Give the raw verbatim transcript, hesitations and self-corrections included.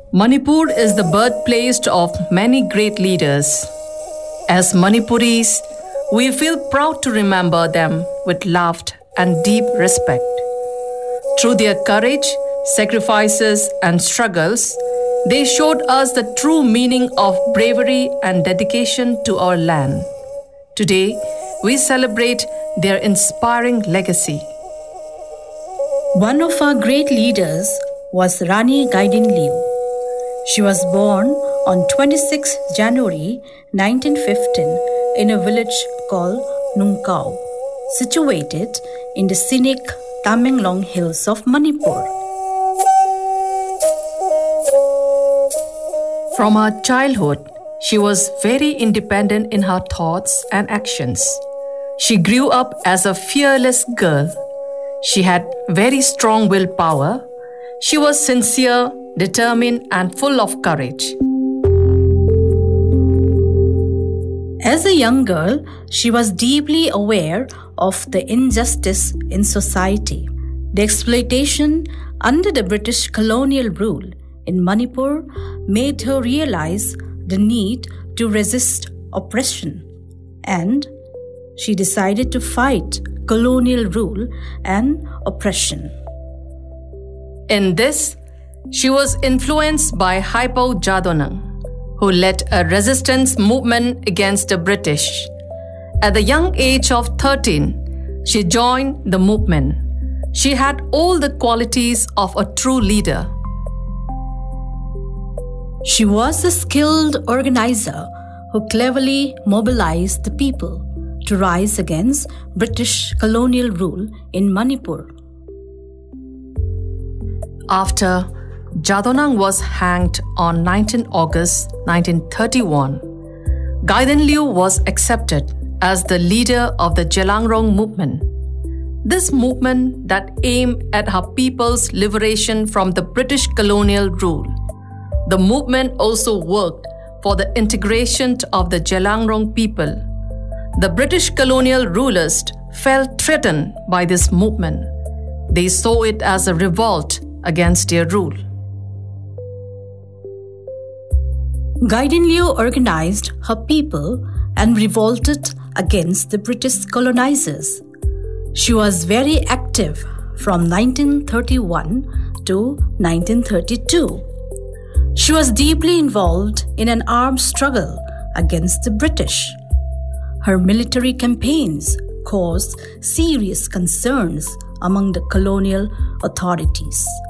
Manipur is the birthplace of many great leaders. As Manipuris, we feel proud to remember them with love and deep respect. Through their courage, sacrifices, and struggles, they showed us the true meaning of bravery and dedication to our land. Today, we celebrate their inspiring legacy. One of our great leaders was Rani Gaidinliu. She was born on twenty-sixth of January nineteen fifteen in a village called Nungkao, situated in the scenic Tamenglong hills of Manipur. From her childhood, she was very independent in her thoughts and actions. She grew up as a fearless girl. She had very strong willpower. She was sincere, determined, and full of courage. As a young girl, she was deeply aware of the injustice in society. The exploitation under the British colonial rule in Manipur made her realize the need to resist oppression, and she decided to fight colonial rule and oppression. In this, she was influenced by Haipo Jadonang, who led a resistance movement against the British. At the young age of thirteen, she joined the movement. She had all the qualities of a true leader. She was a skilled organizer who cleverly mobilized the people to rise against British colonial rule in Manipur. After Jadonang was hanged on nineteenth of August nineteen thirty-one, Gaidinliu was accepted as the leader of the Jalangrong movement. This movement that aimed at her people's liberation from the British colonial rule. The movement also worked for the integration of the Jalangrong people. The British colonial rulers felt threatened by this movement. They saw it as a revolt against their rule. Gaidinliu organized her people and revolted against the British colonizers. She was very active from nineteen thirty-one to nineteen thirty-two. She was deeply involved in an armed struggle against the British. Her military campaigns caused serious concerns among the colonial authorities.